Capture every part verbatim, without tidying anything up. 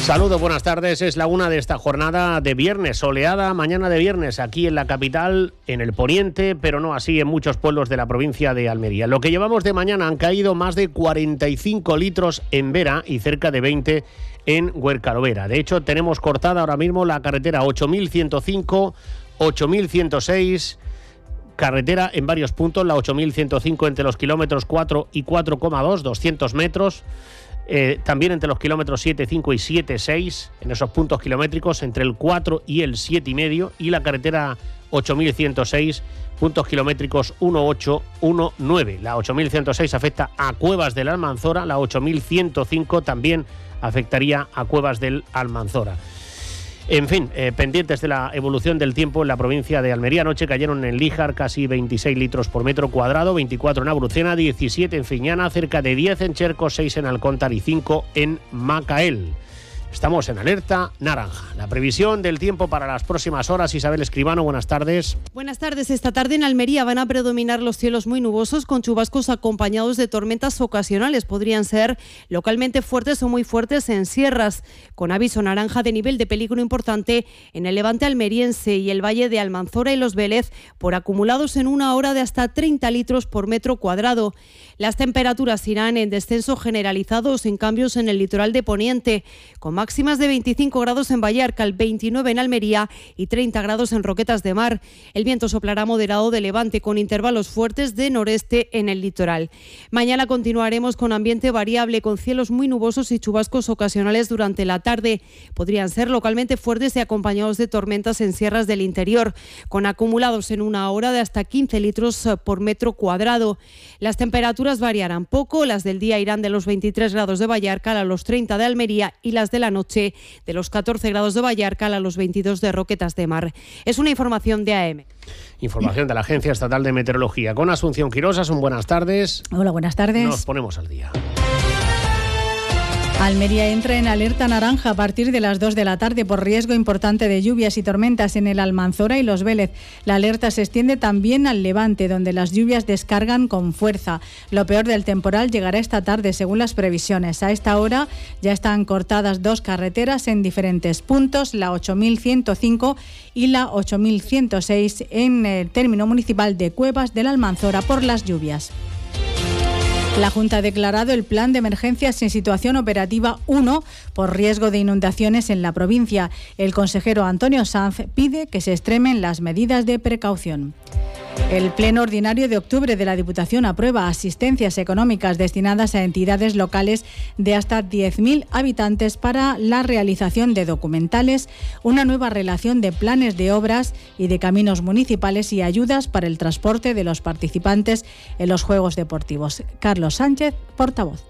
Saludos, buenas tardes. Es la una de esta jornada de viernes, soleada mañana de viernes aquí en la capital, en el poniente, pero no así en muchos pueblos de la provincia de Almería. Lo que llevamos de mañana han caído más de cuarenta y cinco litros en Vera y cerca de veinte en Huercalovera. De hecho, tenemos cortada ahora mismo la carretera ocho mil ciento cinco, ocho mil ciento seis, carretera en varios puntos, la ocho mil ciento cinco entre los kilómetros cuatro y cuatro coma dos, doscientos metros. Eh, también entre los kilómetros siete, cinco y siete, seis, en esos puntos kilométricos, entre el cuatro y el siete y medio, y la carretera ocho mil ciento seis, puntos kilométricos uno ocho, uno nueve. La ocho mil ciento seis afecta a Cuevas del Almanzora, la ocho mil ciento cinco también afectaría a Cuevas del Almanzora. En fin, eh, pendientes de la evolución del tiempo en la provincia de Almería. Anoche cayeron en Líjar casi veintiséis litros por metro cuadrado, veinticuatro en Abrucena, diecisiete en Fiñana, cerca de diez en Chercos, seis en Alcóntar y cinco en Macael. Estamos en alerta naranja. La previsión del tiempo para las próximas horas. Isabel Escribano, buenas tardes. Buenas tardes. Esta tarde en Almería van a predominar los cielos muy nubosos con chubascos acompañados de tormentas ocasionales. Podrían ser localmente fuertes o muy fuertes en sierras, con aviso naranja de nivel de peligro importante en el levante almeriense y el valle de Almanzora y Los Vélez por acumulados en una hora de hasta treinta litros por metro cuadrado. Las temperaturas irán en descenso generalizado o sin cambios en el litoral de Poniente, con máximas de veinticinco grados en Vallarca, veintinueve en Almería y treinta grados en Roquetas de Mar. El viento soplará moderado de levante con intervalos fuertes de noreste en el litoral. Mañana continuaremos con ambiente variable, con cielos muy nubosos y chubascos ocasionales durante la tarde. Podrían ser localmente fuertes y acompañados de tormentas en sierras del interior, con acumulados en una hora de hasta quince litros por metro cuadrado. Las temperaturas variarán poco, las del día irán de los veintitrés grados de Vallarca a los treinta de Almería y las de la noche de los catorce grados de Vallarca a los veintidós de Roquetas de Mar. Es una información de A M. Información de la Agencia Estatal de Meteorología. Con Asunción Quirós, son buenas tardes. Hola, buenas tardes. Nos ponemos al día. Almería entra en alerta naranja a partir de las dos de la tarde por riesgo importante de lluvias y tormentas en el Almanzora y Los Vélez. La alerta se extiende también al Levante, donde las lluvias descargan con fuerza. Lo peor del temporal llegará esta tarde, según las previsiones. A esta hora ya están cortadas dos carreteras en diferentes puntos, la ocho mil ciento cinco y la ocho mil ciento seis en el término municipal de Cuevas del Almanzora por las lluvias. La Junta ha declarado el plan de emergencias en situación operativa uno por riesgo de inundaciones en la provincia. El consejero Antonio Sanz pide que se extremen las medidas de precaución. El Pleno Ordinario de octubre de la Diputación aprueba asistencias económicas destinadas a entidades locales de hasta diez mil habitantes para la realización de documentales, una nueva relación de planes de obras y de caminos municipales y ayudas para el transporte de los participantes en los Juegos Deportivos. Carlos Sánchez, portavoz.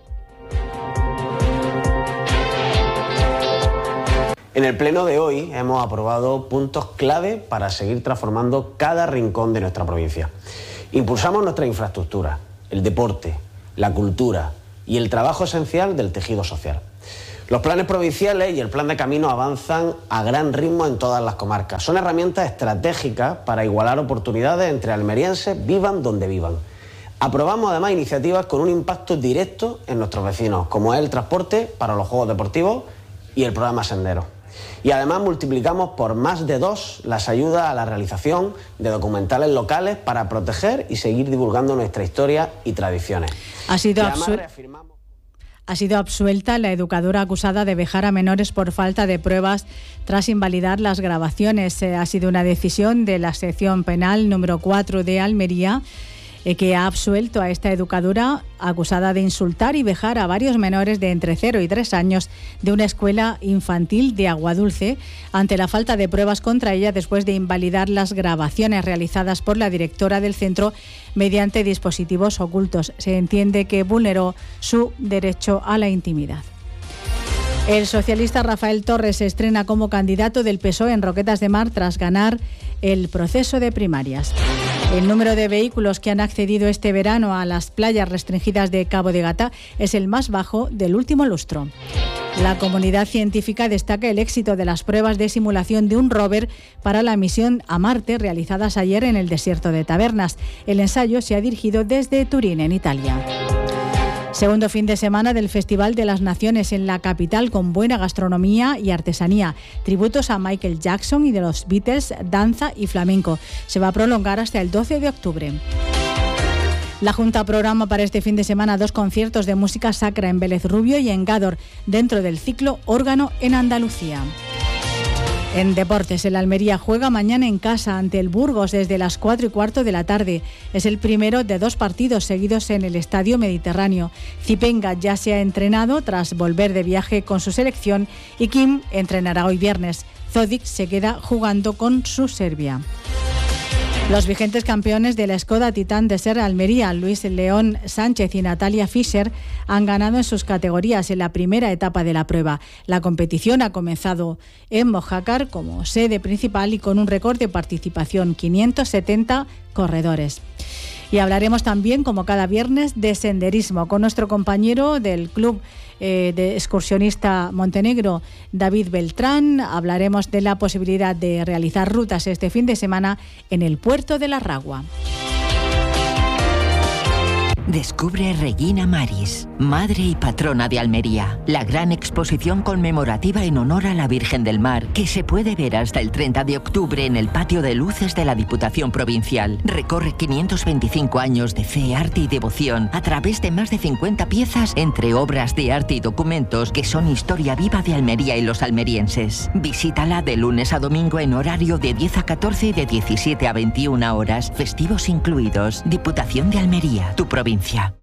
En el pleno de hoy hemos aprobado puntos clave para seguir transformando cada rincón de nuestra provincia. Impulsamos nuestra infraestructura, el deporte, la cultura y el trabajo esencial del tejido social. Los planes provinciales y el plan de camino avanzan a gran ritmo en todas las comarcas. Son herramientas estratégicas para igualar oportunidades entre almerienses, vivan donde vivan. Aprobamos además iniciativas con un impacto directo en nuestros vecinos, como es el transporte para los Juegos Deportivos y el programa Sendero. Y además multiplicamos por más de dos las ayudas a la realización de documentales locales para proteger y seguir divulgando nuestra historia y tradiciones. Ha sido absurdo. Ha sido absuelta la educadora acusada de vejar a menores por falta de pruebas tras invalidar las grabaciones. Eh, ha sido una decisión de la sección penal número cuatro de Almería, eh, que ha absuelto a esta educadora acusada de insultar y vejar a varios menores de entre cero y tres años de una escuela infantil de Aguadulce ante la falta de pruebas contra ella después de invalidar las grabaciones realizadas por la directora del centro mediante dispositivos ocultos. Se entiende que vulneró su derecho a la intimidad. El socialista Rafael Torres se estrena como candidato del P S O E en Roquetas de Mar tras ganar el proceso de primarias. El número de vehículos que han accedido este verano a las playas restringidas de Cabo de Gata es el más bajo del último lustro. La comunidad científica destaca el éxito de las pruebas de simulación de un rover para la misión a Marte realizadas ayer en el desierto de Tabernas. El ensayo se ha dirigido desde Turín, en Italia. Segundo fin de semana del Festival de las Naciones en la capital, con buena gastronomía y artesanía. Tributos a Michael Jackson y de los Beatles, danza y flamenco. Se va a prolongar hasta el doce de octubre. La Junta programa para este fin de semana dos conciertos de música sacra en Vélez Rubio y en Gádor, dentro del ciclo Órgano en Andalucía. En deportes, el Almería juega mañana en casa ante el Burgos desde las cuatro y cuarto de la tarde. Es el primero de dos partidos seguidos en el Estadio Mediterráneo. Zipenga ya se ha entrenado tras volver de viaje con su selección y Kim entrenará hoy viernes. Zodic se queda jugando con su Serbia. Los vigentes campeones de la Skoda Titan de Ser Almería, Luis León Sánchez y Natalia Fischer, han ganado en sus categorías en la primera etapa de la prueba. La competición ha comenzado en Mojácar como sede principal y con un récord de participación, quinientos setenta corredores. Y hablaremos también, como cada viernes, de senderismo con nuestro compañero del club eh, de excursionista Montenegro, David Beltrán. Hablaremos de la posibilidad de realizar rutas este fin de semana en el puerto de La Ragua. Descubre Regina Maris, madre y patrona de Almería, la gran exposición conmemorativa en honor a la Virgen del Mar, que se puede ver hasta el treinta de octubre en el patio de luces de la Diputación Provincial. Recorre quinientos veinticinco años de fe, arte y devoción a través de más de cincuenta piezas entre obras de arte y documentos que son historia viva de Almería y los almerienses. Visítala de lunes a domingo en horario de diez a catorce y de diecisiete a veintiuna horas, festivos incluidos. Diputación de Almería, tu provincia.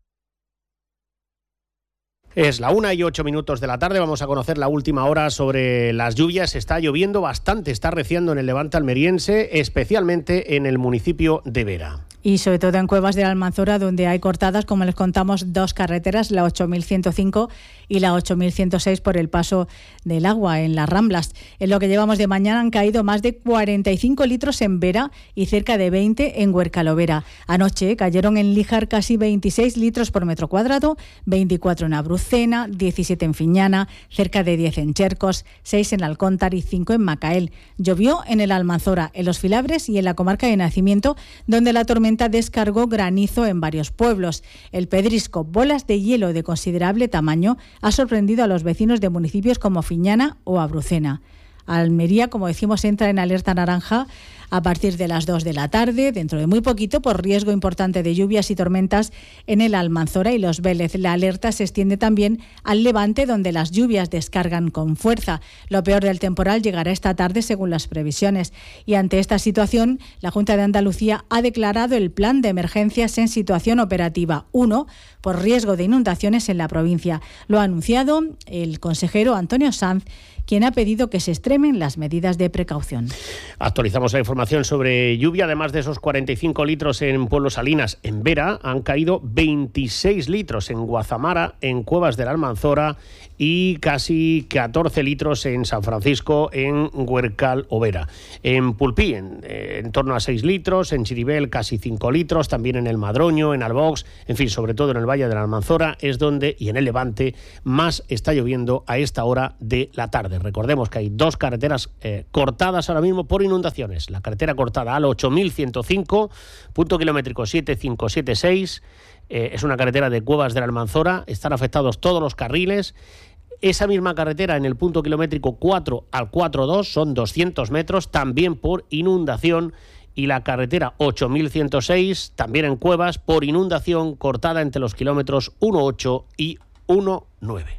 Es la una y ocho minutos de la tarde. Vamos a conocer la última hora sobre las lluvias. Está lloviendo bastante, está arreciando en el levante almeriense, especialmente en el municipio de Vera. Y sobre todo en Cuevas de la Almanzora, donde hay cortadas, como les contamos, dos carreteras, la ocho mil ciento cinco y la ocho mil ciento seis por el paso del agua en las Ramblas. En lo que llevamos de mañana han caído más de cuarenta y cinco litros en Vera y cerca de veinte en Huercalovera. Anoche cayeron en Líjar casi veintiséis litros por metro cuadrado, veinticuatro en Abrucena, diecisiete en Fiñana, cerca de diez en Chercos, seis en Alcóntar y cinco en Macael. Llovió en el Almanzora, en los Filabres y en la comarca de Nacimiento, donde la tormenta descargó granizo en varios pueblos. El pedrisco, bolas de hielo de considerable tamaño, ha sorprendido a los vecinos de municipios como Fiñana o Abrucena. Almería, como decimos, entra en alerta naranja a partir de las dos de la tarde, dentro de muy poquito, por riesgo importante de lluvias y tormentas en el Almanzora y los Vélez. La alerta se extiende también al levante, donde las lluvias descargan con fuerza. Lo peor del temporal llegará esta tarde, según las previsiones. Y ante esta situación, la Junta de Andalucía ha declarado el plan de emergencias en situación operativa uno por riesgo de inundaciones en la provincia. Lo ha anunciado el consejero Antonio Sanz, quien ha pedido que se extremen las medidas de precaución. Actualizamos la información sobre lluvia. Además de esos cuarenta y cinco litros en Pueblo Salinas, en Vera, han caído veintiséis litros en Guazamara, en Cuevas de la Almanzora y casi catorce litros en San Francisco, en Huercal o Vera. En Pulpí, en, eh, en torno a seis litros, en Chiribel casi cinco litros, también en el Madroño, en Albox, en fin, sobre todo en el Valle de la Almanzora, es donde, y en el Levante, más está lloviendo a esta hora de la tarde. Recordemos que hay dos carreteras eh, cortadas ahora mismo por inundaciones. La carretera cortada al ocho mil ciento cinco, punto kilométrico siete cinco siete seis, eh, es una carretera de Cuevas de la Almanzora, están afectados todos los carriles. Esa misma carretera en el punto kilométrico cuatro al cuatro dos son doscientos metros, también por inundación. Y la carretera ocho mil ciento seis, también en Cuevas, por inundación, cortada entre los kilómetros uno ocho y uno nueve.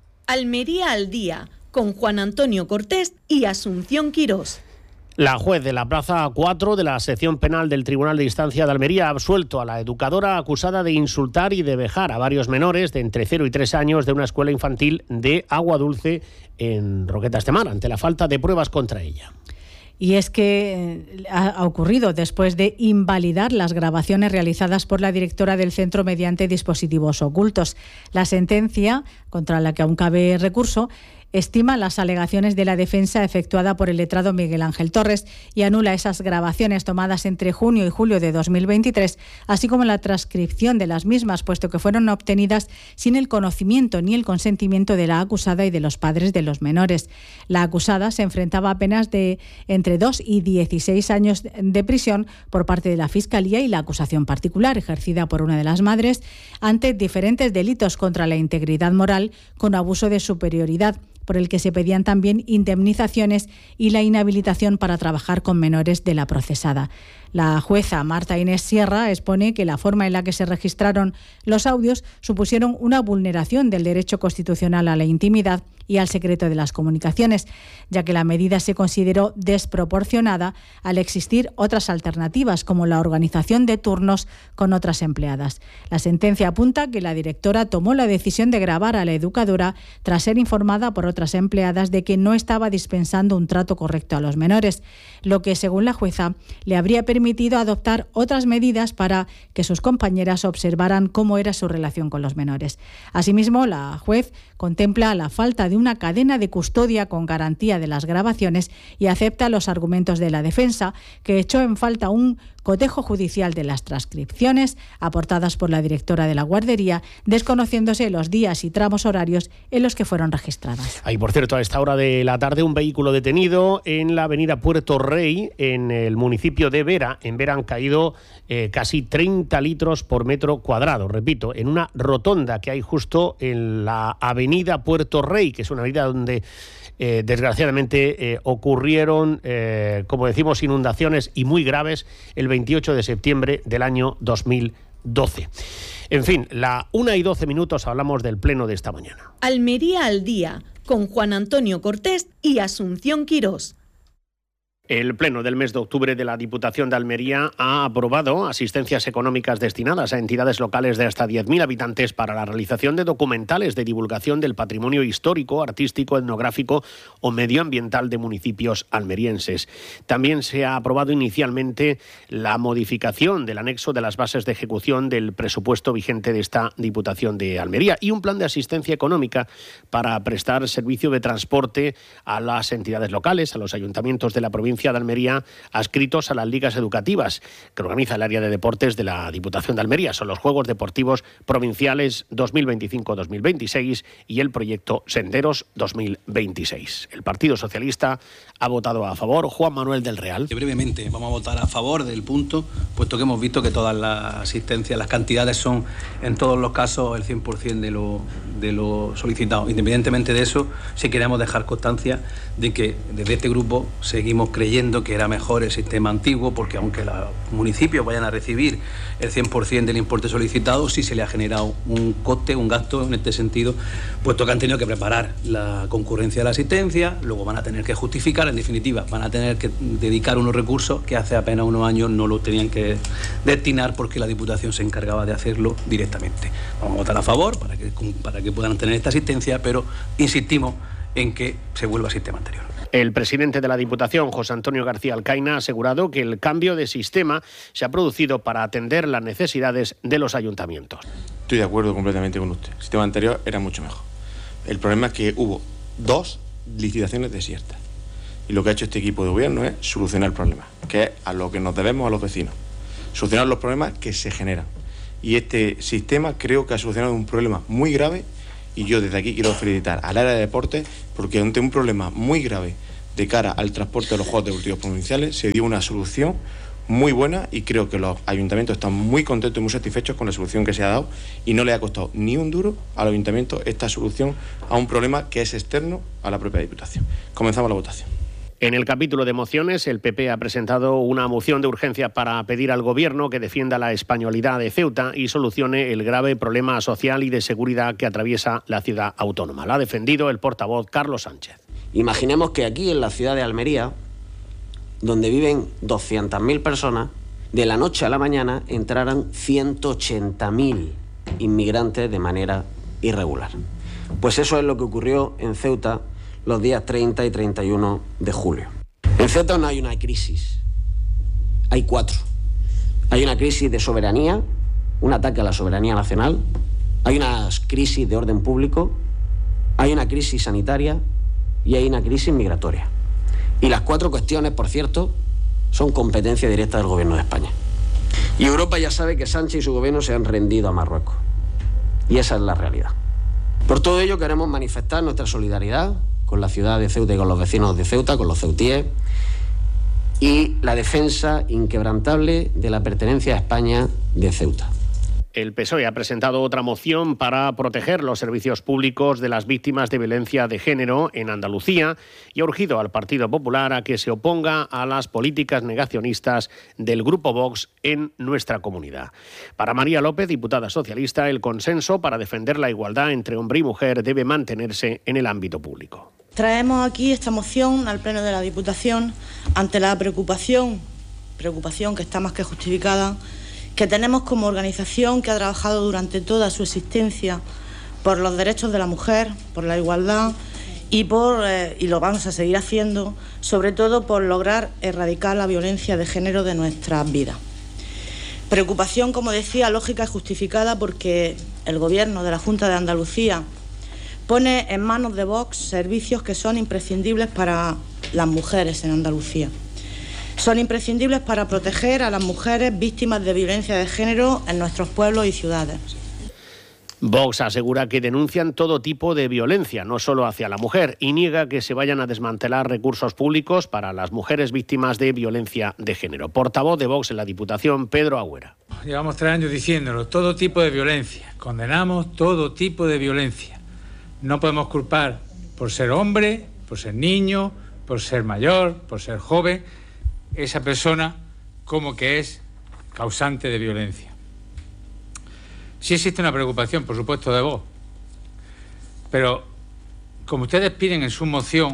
Almería al día, con Juan Antonio Cortés y Asunción Quirós. La juez de la Plaza cuatro de la sección penal del Tribunal de Instancia de Almería ha absuelto a la educadora acusada de insultar y de vejar a varios menores de entre cero y tres años de una escuela infantil de Agua Dulce en Roquetas de Mar, ante la falta de pruebas contra ella. Y es que ha ocurrido después de invalidar las grabaciones realizadas por la directora del centro mediante dispositivos ocultos. La sentencia contra la que aún cabe recurso, estima las alegaciones de la defensa efectuada por el letrado Miguel Ángel Torres y anula esas grabaciones tomadas entre junio y julio de dos mil veintitrés, así como la transcripción de las mismas, puesto que fueron obtenidas sin el conocimiento ni el consentimiento de la acusada y de los padres de los menores. La acusada se enfrentaba a penas de entre dos y dieciséis años de prisión por parte de la Fiscalía y la acusación particular, ejercida por una de las madres, ante diferentes delitos contra la integridad moral con abuso de superioridad, por el que se pedían también indemnizaciones y la inhabilitación para trabajar con menores de la procesada. La jueza Marta Inés Sierra expone que la forma en la que se registraron los audios supusieron una vulneración del derecho constitucional a la intimidad y al secreto de las comunicaciones, ya que la medida se consideró desproporcionada al existir otras alternativas, como la organización de turnos con otras empleadas. La sentencia apunta que la directora tomó la decisión de grabar a la educadora tras ser informada por otras empleadas de que no estaba dispensando un trato correcto a los menores, lo que, según la jueza, le habría permitido adoptar otras medidas para que sus compañeras observaran cómo era su relación con los menores. Asimismo, la juez contempla la falta de una cadena de custodia con garantía de las grabaciones y acepta los argumentos de la defensa, que echó en falta un cotejo judicial de las transcripciones aportadas por la directora de la guardería, desconociéndose los días y tramos horarios en los que fueron registradas. Hay, por cierto, a esta hora de la tarde un vehículo detenido en la avenida Puerto Rey, en el municipio de Vera. En Vera han caído eh, casi treinta litros por metro cuadrado, repito, en una rotonda que hay justo en la avenida Puerto Rey, que es una avenida donde Eh, desgraciadamente eh, ocurrieron, eh, como decimos, inundaciones y muy graves el veintiocho de septiembre del año dos mil doce. En fin, la una y doce minutos hablamos del pleno de esta mañana. Almería al día, con Juan Antonio Cortés y Asunción Quirós. El Pleno del mes de octubre de la Diputación de Almería ha aprobado asistencias económicas destinadas a entidades locales de hasta diez mil habitantes para la realización de documentales de divulgación del patrimonio histórico, artístico, etnográfico o medioambiental de municipios almerienses. También se ha aprobado inicialmente la modificación del anexo de las bases de ejecución del presupuesto vigente de esta Diputación de Almería y un plan de asistencia económica para prestar servicio de transporte a las entidades locales, a los ayuntamientos de la provincia de Almería, adscritos a las ligas educativas que organiza el área de deportes de la Diputación de Almería. Son los Juegos Deportivos Provinciales dos mil veinticinco dos mil veintiséis y el proyecto Senderos dos mil veintiséis. El Partido Socialista ha votado a favor. Juan Manuel del Real. Brevemente, vamos a votar a favor del punto, puesto que hemos visto que todas las asistencias, las cantidades son en todos los casos el cien por ciento de lo, de lo solicitado. Independientemente de eso, sí queremos dejar constancia de que desde este grupo seguimos creyendo que era mejor el sistema antiguo, porque aunque los municipios vayan a recibir el cien por ciento del importe solicitado, sí se le ha generado un coste, un gasto en este sentido, puesto que han tenido que preparar la concurrencia de la asistencia, luego van a tener que justificar, en definitiva, van a tener que dedicar unos recursos que hace apenas unos años no lo tenían que destinar porque la Diputación se encargaba de hacerlo directamente. Vamos a votar a favor para que, para que puedan tener esta asistencia, pero insistimos en que se vuelva al sistema anterior. El presidente de la Diputación, José Antonio García Alcaina, ha asegurado que el cambio de sistema se ha producido para atender las necesidades de los ayuntamientos. Estoy de acuerdo completamente con usted. El sistema anterior era mucho mejor. El problema es que hubo dos licitaciones desiertas. Y lo que ha hecho este equipo de gobierno es solucionar el problema, que es a lo que nos debemos a los vecinos. Solucionar los problemas que se generan. Y este sistema creo que ha solucionado un problema muy grave. Y yo desde aquí quiero felicitar al área de deportes porque ante un problema muy grave de cara al transporte de los Juegos Deportivos Provinciales se dio una solución muy buena y creo que los ayuntamientos están muy contentos y muy satisfechos con la solución que se ha dado y no le ha costado ni un duro al ayuntamiento esta solución a un problema que es externo a la propia Diputación. Comenzamos la votación. En el capítulo de mociones, el P P ha presentado una moción de urgencia para pedir al Gobierno que defienda la españolidad de Ceuta y solucione el grave problema social y de seguridad que atraviesa la ciudad autónoma. La ha defendido el portavoz Carlos Sánchez. Imaginemos que aquí en la ciudad de Almería, donde viven doscientas mil personas, de la noche a la mañana entraran ciento ochenta mil inmigrantes de manera irregular. Pues eso es lo que ocurrió en Ceuta los días treinta y treinta y uno de julio. En Ceuta no hay una crisis, hay cuatro. Hay una crisis de soberanía, un ataque a la soberanía nacional, hay una crisis de orden público hay una crisis sanitaria y hay una crisis migratoria. Y las cuatro cuestiones, por cierto, son competencia directa del Gobierno de España. Y Europa ya sabe que Sánchez y su gobierno se han rendido a Marruecos. Y esa es la realidad. Por todo ello queremos manifestar nuestra solidaridad con la ciudad de Ceuta y con los vecinos de Ceuta, con los ceutíes, y la defensa inquebrantable de la pertenencia a España de Ceuta. El P S O E ha presentado otra moción para proteger los servicios públicos de las víctimas de violencia de género en Andalucía y ha urgido al Partido Popular a que se oponga a las políticas negacionistas del Grupo Vox en nuestra comunidad. Para María López, diputada socialista, el consenso para defender la igualdad entre hombre y mujer debe mantenerse en el ámbito público. Traemos aquí esta moción al Pleno de la Diputación ante la preocupación, preocupación que está más que justificada, que tenemos como organización que ha trabajado durante toda su existencia por los derechos de la mujer, por la igualdad y, por, eh, y lo vamos a seguir haciendo, sobre todo por lograr erradicar la violencia de género de nuestras vidas. Preocupación, como decía, lógica y justificada porque el Gobierno de la Junta de Andalucía pone en manos de Vox servicios que son imprescindibles para las mujeres en Andalucía. Son imprescindibles para proteger a las mujeres víctimas de violencia de género en nuestros pueblos y ciudades. Vox asegura que denuncian todo tipo de violencia, no solo hacia la mujer, y niega que se vayan a desmantelar recursos públicos para las mujeres víctimas de violencia de género. Portavoz de Vox en la Diputación, Pedro Agüera. Llevamos tres años diciéndolo, todo tipo de violencia. Condenamos todo tipo de violencia. No podemos culpar por ser hombre, por ser niño, por ser mayor, por ser joven, esa persona como que es causante de violencia. Sí existe una preocupación, por supuesto, de Vox, pero como ustedes piden en su moción,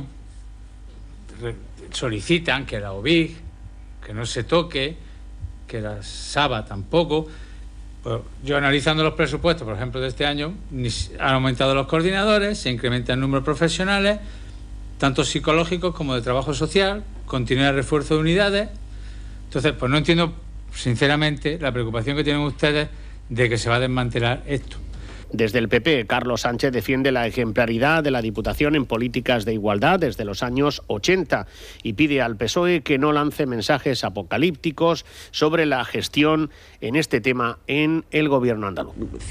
solicitan que la O B I G, que no se toque, que la Saba tampoco, pues yo analizando los presupuestos, por ejemplo, de este año, han aumentado los coordinadores, se incrementa el número de profesionales, tanto psicológicos como de trabajo social, continúa el refuerzo de unidades. Entonces, pues no entiendo, sinceramente, la preocupación que tienen ustedes de que se va a desmantelar esto. Desde el P P, Carlos Sánchez defiende la ejemplaridad de la Diputación en políticas de igualdad desde los años ochenta y pide al P S O E que no lance mensajes apocalípticos sobre la gestión en este tema en el Gobierno andaluz.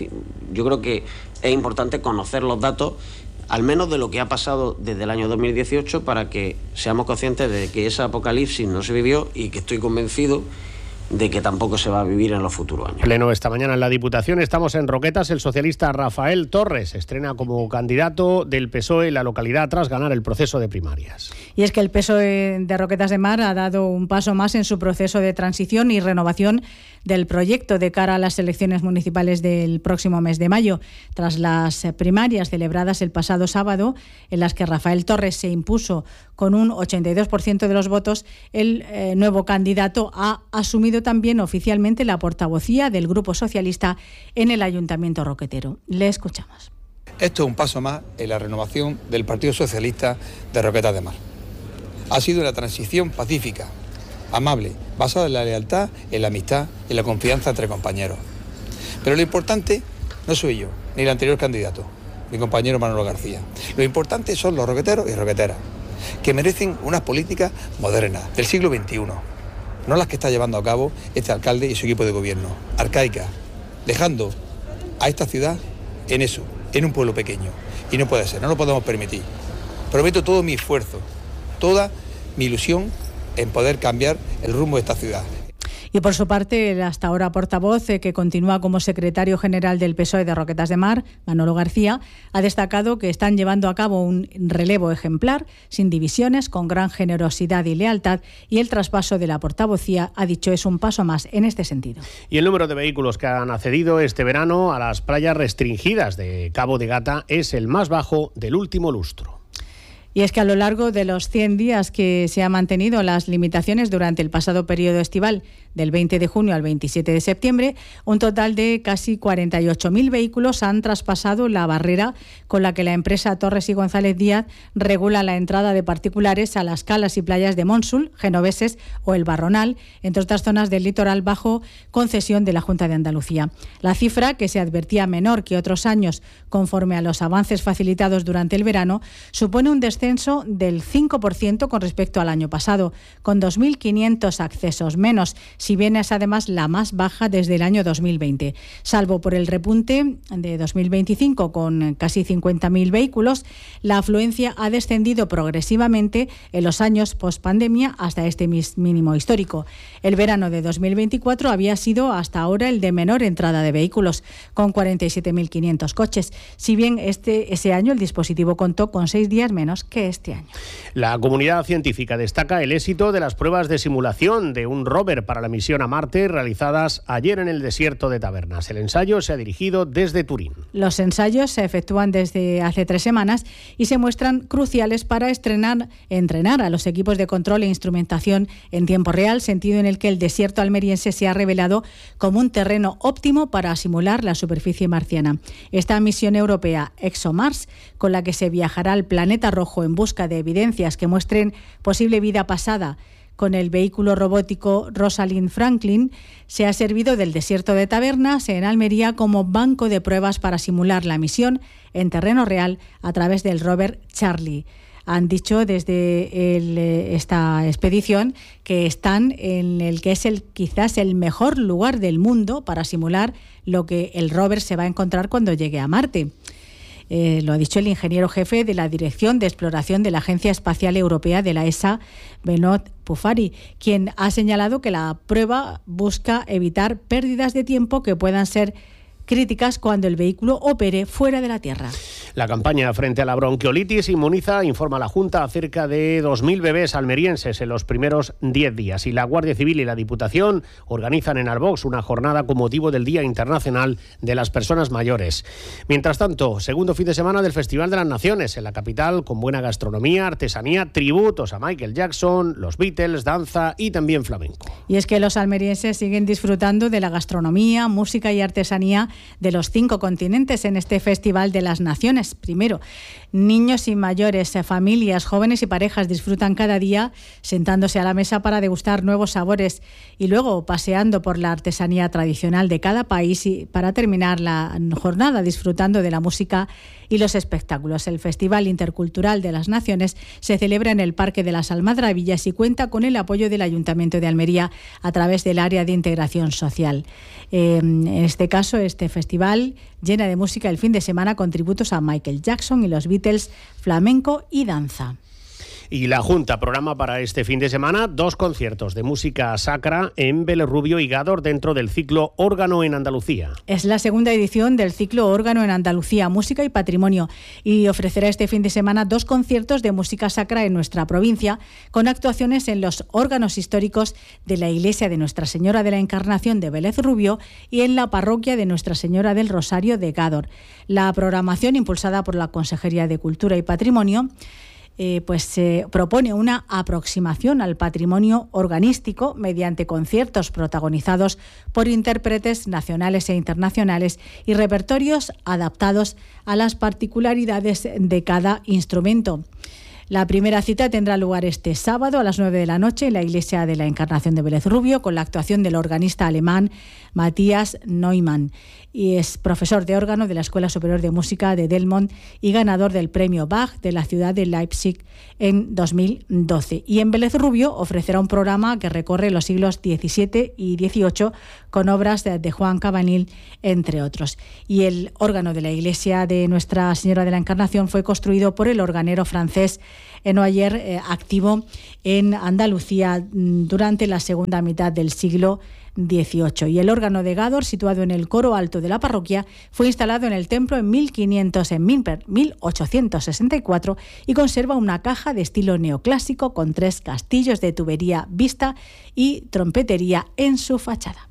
Yo creo que es importante conocer los datos, al menos de lo que ha pasado desde el año dos mil dieciocho, para que seamos conscientes de que ese apocalipsis no se vivió y que estoy convencido de que tampoco se va a vivir en los futuros años. Pleno esta mañana en la Diputación. Estamos en Roquetas. El socialista Rafael Torres se estrena como candidato del P S O E en la localidad tras ganar el proceso de primarias. Y es que el P S O E de Roquetas de Mar ha dado un paso más en su proceso de transición y renovación del proyecto de cara a las elecciones municipales del próximo mes de mayo. Tras las primarias celebradas el pasado sábado, en las que Rafael Torres se impuso con un ochenta y dos por ciento de los votos, el eh, nuevo candidato ha asumido también oficialmente la portavocía del Grupo Socialista en el Ayuntamiento roquetero. Le escuchamos. Esto es un paso más en la renovación del Partido Socialista de Roquetas de Mar. Ha sido una transición pacífica, amable, basada en la lealtad, en la amistad y en la confianza entre compañeros. Pero lo importante no soy yo, ni el anterior candidato, mi compañero Manolo García. Lo importante son los roqueteros y roqueteras, que merecen unas políticas modernas del siglo veintiuno, no las que está llevando a cabo este alcalde y su equipo de gobierno, arcaicas, dejando a esta ciudad en eso, en un pueblo pequeño. Y no puede ser, no lo podemos permitir. Prometo todo mi esfuerzo, toda mi ilusión en poder cambiar el rumbo de esta ciudad. Y por su parte, el hasta ahora portavoz, eh, que continúa como secretario general del P S O E de Roquetas de Mar, Manolo García, ha destacado que están llevando a cabo un relevo ejemplar, sin divisiones, con gran generosidad y lealtad, y el traspaso de la portavocía, ha dicho, es un paso más en este sentido. Y el número de vehículos que han accedido este verano a las playas restringidas de Cabo de Gata es el más bajo del último lustro. Y es que a lo largo de los cien días que se han mantenido las limitaciones durante el pasado periodo estival, del veinte de junio al veintisiete de septiembre, un total de casi cuarenta y ocho mil vehículos han traspasado la barrera con la que la empresa Torres y González Díaz regula la entrada de particulares a las calas y playas de Monsul, Genoveses o El Barronal, entre otras zonas del litoral, bajo concesión de la Junta de Andalucía. La cifra, que se advertía menor que otros años conforme a los avances facilitados durante el verano, supone un descenso del cinco por ciento con respecto al año pasado, con dos mil quinientos accesos menos, si bien es además la más baja desde el año dos mil veinte. Salvo por el repunte de dos mil veinticinco con casi cincuenta mil vehículos, la afluencia ha descendido progresivamente en los años post-pandemia hasta este mínimo histórico. El verano de dos mil veinticuatro había sido hasta ahora el de menor entrada de vehículos, con cuarenta y siete mil quinientos coches, si bien este, ese año el dispositivo contó con seis días menos que este año. La comunidad científica destaca el éxito de las pruebas de simulación de un rover para la misión a Marte realizadas ayer en el desierto de Tabernas. El ensayo se ha dirigido desde Turín. Los ensayos se efectúan desde hace tres semanas y se muestran cruciales para estrenar, entrenar a los equipos de control e instrumentación en tiempo real, sentido en el que el desierto almeriense se ha revelado como un terreno óptimo para simular la superficie marciana. Esta misión europea ExoMars, con la que se viajará al planeta rojo en busca de evidencias que muestren posible vida pasada, con el vehículo robótico Rosalind Franklin, se ha servido del desierto de Tabernas en Almería como banco de pruebas para simular la misión en terreno real a través del rover Charlie. Han dicho desde el, esta expedición que están en el que es el quizás el mejor lugar del mundo para simular lo que el rover se va a encontrar cuando llegue a Marte. Eh, lo ha dicho el ingeniero jefe de la Dirección de Exploración de la Agencia Espacial Europea de la E S A, Benoit Pufari, quien ha señalado que la prueba busca evitar pérdidas de tiempo que puedan ser críticas cuando el vehículo opere fuera de la Tierra. La campaña frente a la bronquiolitis inmuniza, informa la Junta, a cerca de dos mil bebés almerienses en los primeros diez días. Y la Guardia Civil y la Diputación organizan en Arbox una jornada con motivo del Día Internacional de las Personas Mayores. Mientras tanto, segundo fin de semana del Festival de las Naciones en la capital, con buena gastronomía, artesanía, tributos a Michael Jackson, los Beatles, danza y también flamenco. Y es que los almerienses siguen disfrutando de la gastronomía, música y artesanía de los cinco continentes en este Festival de las Naciones. Primero, niños y mayores, familias, jóvenes y parejas disfrutan cada día sentándose a la mesa para degustar nuevos sabores y luego paseando por la artesanía tradicional de cada país, y para terminar la jornada disfrutando de la música y los espectáculos. El Festival Intercultural de las Naciones se celebra en el Parque de las Almadrabillas y cuenta con el apoyo del Ayuntamiento de Almería a través del Área de Integración Social. Eh, en este caso, este festival llena de música el fin de semana con tributos a Michael Jackson y los Beatles, flamenco y danza. Y la Junta programa para este fin de semana dos conciertos de música sacra en Vélez Rubio y Gádor dentro del ciclo Órgano en Andalucía. Es la segunda edición del ciclo Órgano en Andalucía, Música y Patrimonio, y ofrecerá este fin de semana dos conciertos de música sacra en nuestra provincia, con actuaciones en los órganos históricos de la Iglesia de Nuestra Señora de la Encarnación de Vélez Rubio y en la parroquia de Nuestra Señora del Rosario de Gádor. La programación, impulsada por la Consejería de Cultura y Patrimonio, Eh, pues se eh, propone una aproximación al patrimonio organístico mediante conciertos protagonizados por intérpretes nacionales e internacionales y repertorios adaptados a las particularidades de cada instrumento. La primera cita tendrá lugar este sábado a las nueve de la noche en la Iglesia de la Encarnación de Vélez Rubio, con la actuación del organista alemán Matthias Neumann, y es profesor de órgano de la Escuela Superior de Música de Delmont y ganador del Premio Bach de la ciudad de Leipzig en dos mil doce. Y en Vélez Rubio ofrecerá un programa que recorre los siglos diecisiete y dieciocho con obras de, de Juan Cabanil, entre otros. Y el órgano de la Iglesia de Nuestra Señora de la Encarnación fue construido por el organero francés Enoyer, eh, activo en Andalucía durante la segunda mitad del siglo dieciocho. Y el órgano de Gádor, situado en el coro alto de la parroquia, fue instalado en el templo en mil quinientos, en mil ochocientos sesenta y cuatro y conserva una caja de estilo neoclásico con tres castillos de tubería vista y trompetería en su fachada.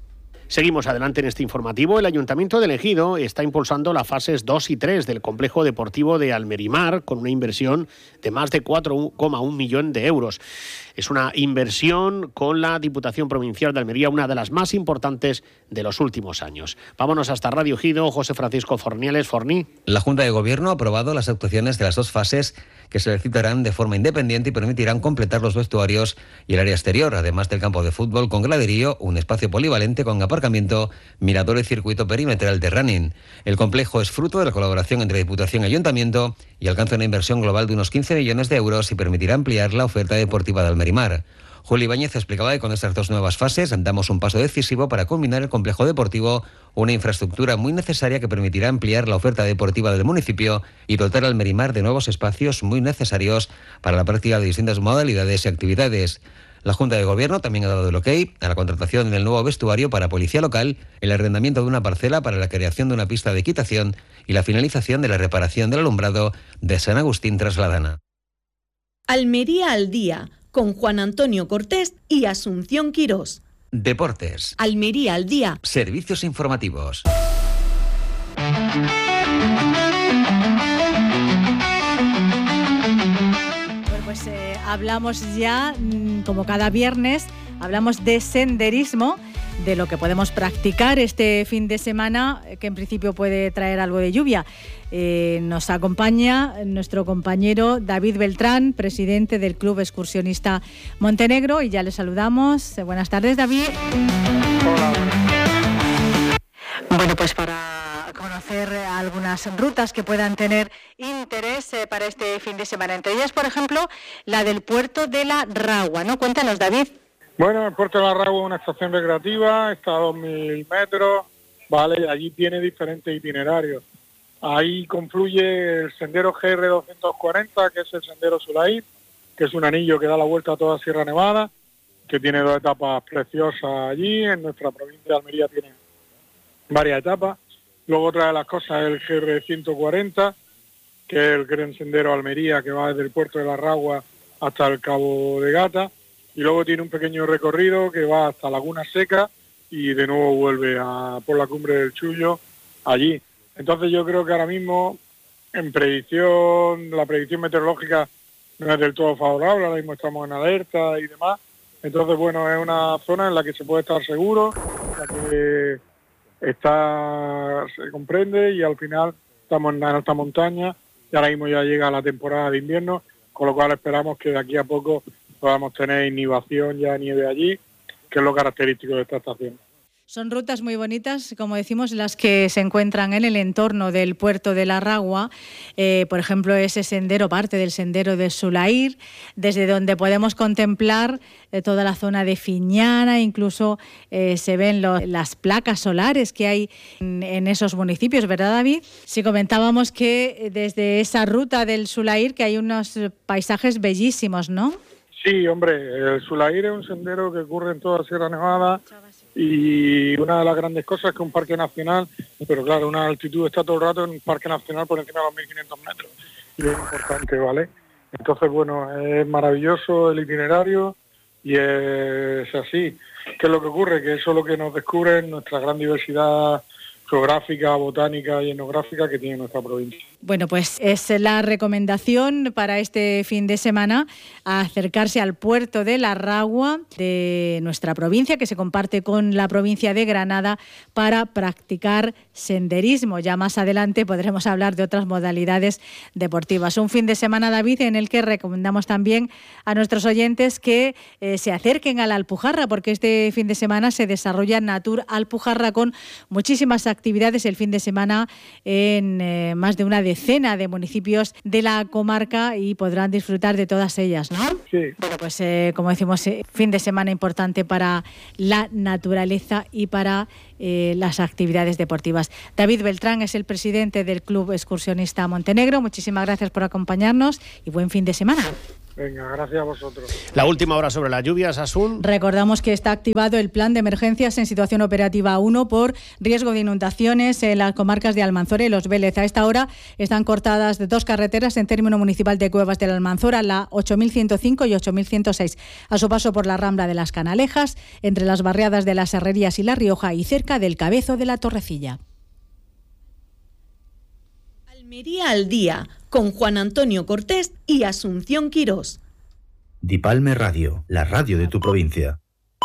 Seguimos adelante en este informativo. El Ayuntamiento de Ejido está impulsando las fases dos y tres del complejo deportivo de Almerimar con una inversión de más de cuatro coma uno millón de euros. Es una inversión con la Diputación Provincial de Almería, una de las más importantes de los últimos años. Vámonos hasta Radio Ejido. José Francisco Forniales. Forní. La Junta de Gobierno ha aprobado las actuaciones de las dos fases que se licitarán de forma independiente y permitirán completar los vestuarios y el área exterior, además del campo de fútbol con graderío, un espacio polivalente con aparcamiento, mirador y circuito perimetral de running. El complejo es fruto de la colaboración entre Diputación y Ayuntamiento y alcanza una inversión global de unos quince millones de euros y permitirá ampliar la oferta deportiva de Almerimar. Julio Ibáñez explicaba que con estas dos nuevas fases damos un paso decisivo para combinar el complejo deportivo, una infraestructura muy necesaria que permitirá ampliar la oferta deportiva del municipio y dotar a Almerimar de nuevos espacios muy necesarios para la práctica de distintas modalidades y actividades. La Junta de Gobierno también ha dado el ok a la contratación del nuevo vestuario para Policía Local, el arrendamiento de una parcela para la creación de una pista de equitación y la finalización de la reparación del alumbrado de San Agustín tras la Dana. Almería al día, con Juan Antonio Cortés y Asunción Quirós. Deportes. Almería al día. Servicios informativos. Bueno, pues eh, hablamos ya, como cada viernes, hablamos de senderismo, de lo que podemos practicar este fin de semana, que en principio puede traer algo de lluvia. Eh, nos acompaña nuestro compañero David Beltrán, presidente del Club Excursionista Montenegro, y ya le saludamos. Buenas tardes, David. Hola. Bueno, pues para conocer algunas rutas que puedan tener interés eh, para este fin de semana, entre ellas, por ejemplo, la del puerto de la Ragua, ¿no? Cuéntanos, David. Bueno, el puerto de la Ragua es una estación recreativa, está a dos mil metros, ¿vale? Allí tiene diferentes itinerarios. Ahí confluye el sendero G R doscientos cuarenta, que es el sendero Sulair, que es un anillo que da la vuelta a toda Sierra Nevada, que tiene dos etapas preciosas allí. En nuestra provincia de Almería tiene varias etapas. Luego otra de las cosas es el G R ciento cuarenta, que es el gran sendero Almería, que va desde el puerto de la Ragua hasta el Cabo de Gata. Y luego tiene un pequeño recorrido que va hasta Laguna Seca y de nuevo vuelve a por la Cumbre del Chullo allí. Entonces yo creo que ahora mismo en predicción, la predicción meteorológica no es del todo favorable, ahora mismo estamos en alerta y demás. Entonces, bueno, es una zona en la que se puede estar seguro, en la que está, se comprende, y al final estamos en alta montaña y ahora mismo ya llega la temporada de invierno, con lo cual esperamos que de aquí a poco podamos tener inhibición, ya nieve allí, que es lo característico de esta estación. Son rutas muy bonitas, como decimos, las que se encuentran en el entorno del puerto de la Ragua. Eh, por ejemplo, ese sendero, parte del sendero de Sulair, desde donde podemos contemplar eh, toda la zona de Fiñana, incluso eh, se ven lo, las placas solares que hay en, en esos municipios, ¿verdad, David? Sí, comentábamos que desde esa ruta del Sulair que hay unos paisajes bellísimos, ¿no? Sí, hombre, el Sulair es un sendero que ocurre en toda Sierra Nevada. Y una de las grandes cosas es que un parque nacional, pero claro, una altitud está todo el rato en un parque nacional por encima de los mil quinientos metros. Y es importante, ¿vale? Entonces, bueno, es maravilloso el itinerario y es así. ¿Qué es lo que ocurre? Que eso es lo que nos descubre en nuestra gran diversidad geográfica, botánica y etnográfica que tiene nuestra provincia. Bueno, pues es la recomendación para este fin de semana, acercarse al puerto de la Ragua de nuestra provincia, que se comparte con la provincia de Granada, para practicar senderismo. Ya más adelante podremos hablar de otras modalidades deportivas. Un fin de semana, David, en el que recomendamos también a nuestros oyentes que eh, se acerquen a la Alpujarra, porque este fin de semana se desarrolla Natur Alpujarra con muchísimas actividades el fin de semana en eh, más de una decena de municipios de la comarca y podrán disfrutar de todas ellas, ¿no? Sí. Bueno, pues eh, como decimos, eh, fin de semana importante para la naturaleza y para eh, las actividades deportivas. David Beltrán es el presidente del Club Excursionista Montenegro. Muchísimas gracias por acompañarnos y buen fin de semana. Venga, gracias a vosotros. La última hora sobre las lluvias, Asun. Recordamos que está activado el plan de emergencias en situación operativa uno por riesgo de inundaciones en las comarcas de Almanzora y Los Vélez. A esta hora están cortadas dos carreteras en término municipal de Cuevas de la Almanzora, la ocho mil ciento cinco y ocho mil ciento seis, a su paso por la Rambla de las Canalejas, entre las barriadas de las Herrerías y La Rioja y cerca del Cabezo de la Torrecilla. Almería al día, con Juan Antonio Cortés y Asunción Quirós. Dipalme Radio, la radio de tu provincia.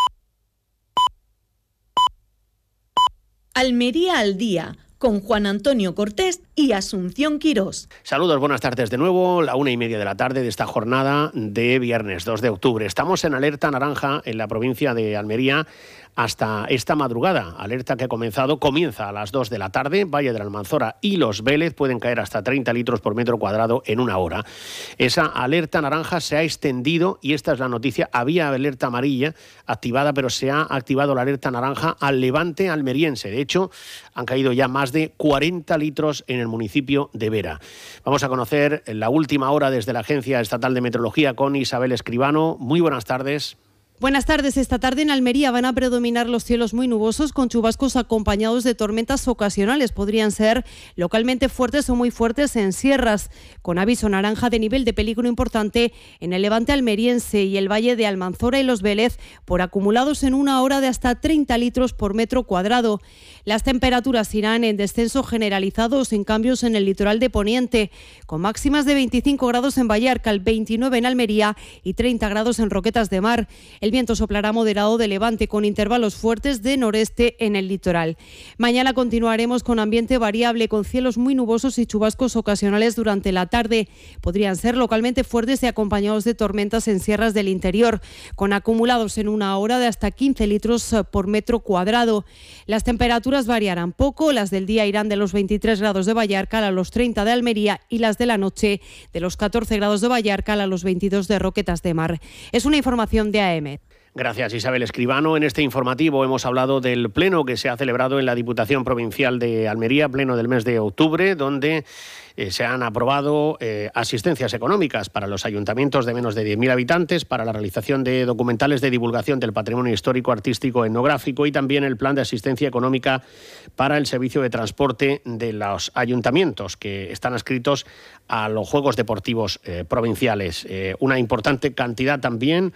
Almería al día, con Juan Antonio Cortés y Asunción Quirós. Saludos, buenas tardes de nuevo, la una y media de la tarde de esta jornada de viernes dos de octubre. Estamos en alerta naranja en la provincia de Almería hasta esta madrugada. Alerta que ha comenzado, comienza a las dos de la tarde. Valle de la Almanzora y Los Vélez pueden caer hasta treinta litros por metro cuadrado en una hora. Esa alerta naranja se ha extendido y esta es la noticia. Había alerta amarilla activada, pero se ha activado la alerta naranja al levante almeriense. De hecho, han caído ya más de cuarenta litros en el municipio de Vera. Vamos a conocer la última hora desde la Agencia Estatal de Meteorología con Isabel Escribano. Muy buenas tardes. Buenas tardes. Esta tarde en Almería van a predominar los cielos muy nubosos con chubascos acompañados de tormentas ocasionales. Podrían ser localmente fuertes o muy fuertes en sierras, con aviso naranja de nivel de peligro importante en el levante almeriense y el valle de Almanzora y Los Vélez por acumulados en una hora de hasta treinta litros por metro cuadrado. Las temperaturas irán en descenso generalizado o sin cambios en el litoral de Poniente, con máximas de veinticinco grados en Vallarca, veintinueve en Almería y treinta grados en Roquetas de Mar. El viento soplará moderado de levante con intervalos fuertes de noreste en el litoral. Mañana continuaremos con ambiente variable, con cielos muy nubosos y chubascos ocasionales durante la tarde. Podrían ser localmente fuertes y acompañados de tormentas en sierras del interior, con acumulados en una hora de hasta quince litros por metro cuadrado. Las temperaturas variarán poco, las del día irán de los veintitrés grados de Vallarca a los treinta de Almería y las de la noche de los catorce grados de Vallarca a los veintidós de Roquetas de Mar. Es una información de A M. Gracias, Isabel Escribano. En este informativo hemos hablado del pleno que se ha celebrado en la Diputación Provincial de Almería, pleno del mes de octubre, donde eh, se han aprobado eh, asistencias económicas para los ayuntamientos de menos de diez mil habitantes, para la realización de documentales de divulgación del patrimonio histórico, artístico, etnográfico y también el plan de asistencia económica para el servicio de transporte de los ayuntamientos que están adscritos a los Juegos Deportivos eh, provinciales. Eh, una importante cantidad también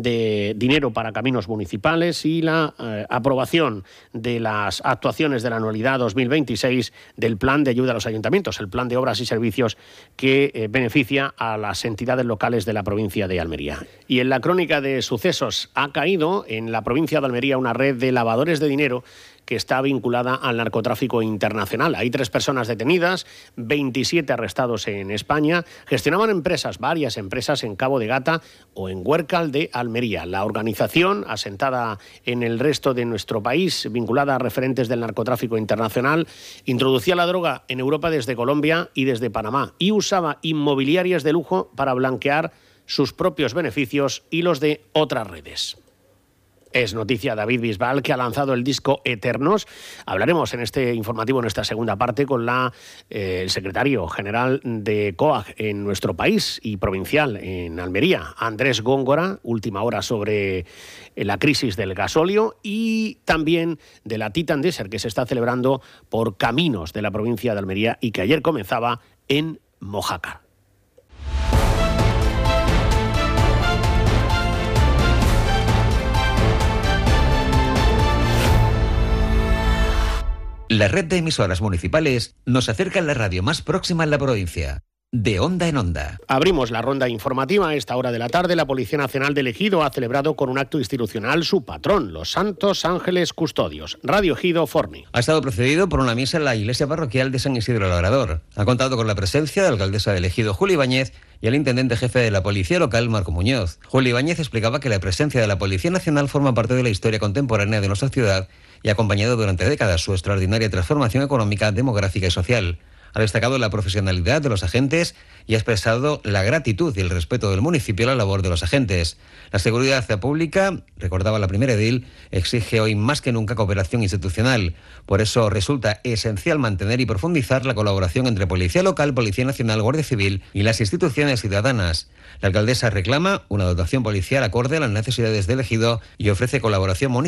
de dinero para caminos municipales y la eh, aprobación de las actuaciones de la anualidad dos mil veintiséis del Plan de Ayuda a los Ayuntamientos, el Plan de Obras y Servicios que eh, beneficia a las entidades locales de la provincia de Almería. Y en la crónica de sucesos ha caído en la provincia de Almería una red de lavadores de dinero que está vinculada al narcotráfico internacional. Hay tres personas detenidas, veintisiete arrestados en España. Gestionaban empresas, varias empresas en Cabo de Gata o en Huércal de Almería. La organización, asentada en el resto de nuestro país, vinculada a referentes del narcotráfico internacional, introducía la droga en Europa desde Colombia y desde Panamá y usaba inmobiliarias de lujo para blanquear sus propios beneficios y los de otras redes. Es noticia David Bisbal, que ha lanzado el disco Eternos. Hablaremos en este informativo, en esta segunda parte, con la, eh, el secretario general de COAG en nuestro país y provincial en Almería, Andrés Góngora, última hora sobre la crisis del gasóleo y también de la Titan Desert que se está celebrando por caminos de la provincia de Almería y que ayer comenzaba en Mojácar. La red de emisoras municipales nos acerca a la radio más próxima en la provincia. De onda en onda. Abrimos la ronda informativa. A esta hora de la tarde, la Policía Nacional de Ejido ha celebrado con un acto institucional su patrón, los Santos Ángeles Custodios. Radio Ejido, Forni. Ha estado precedido por una misa en la iglesia parroquial de San Isidro Labrador. Ha contado con la presencia de la alcaldesa del Ejido, Juli Ibáñez, y el intendente jefe de la Policía Local, Marco Muñoz. Juli Ibáñez explicaba que la presencia de la Policía Nacional forma parte de la historia contemporánea de nuestra ciudad y ha acompañado durante décadas su extraordinaria transformación económica, demográfica y social. Ha destacado la profesionalidad de los agentes y ha expresado la gratitud y el respeto del municipio a la labor de los agentes. La seguridad pública, recordaba la primera edil, exige hoy más que nunca cooperación institucional. Por eso resulta esencial mantener y profundizar la colaboración entre Policía Local, Policía Nacional, Guardia Civil y las instituciones ciudadanas. La alcaldesa reclama una dotación policial acorde a las necesidades del ejido y ofrece colaboración municipal